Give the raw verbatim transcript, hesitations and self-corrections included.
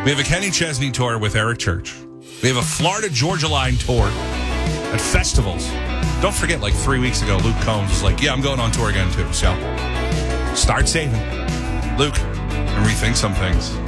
We have a Kenny Chesney tour with Eric Church. We have a Florida Georgia Line tour at festivals. Don't forget, like three weeks ago, Luke Combs was like, yeah, I'm going on tour again too. So start saving. Luke, and rethink some things.